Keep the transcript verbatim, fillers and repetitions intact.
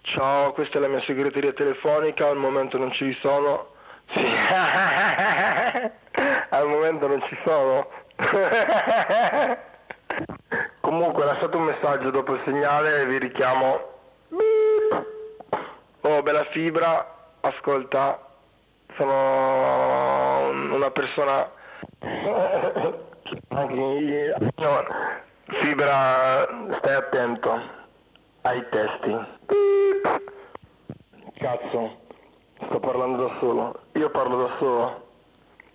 Ciao, questa è la mia segreteria telefonica, al momento non ci sono. Sì, al momento non ci sono. Comunque lasciate un messaggio dopo il segnale e vi richiamo. Beep. Oh, bella fibra, ascolta, sono una persona... Anche io... no. Fibra, stai attento ai testi. Beep. Cazzo, sto parlando da solo. Io parlo da solo.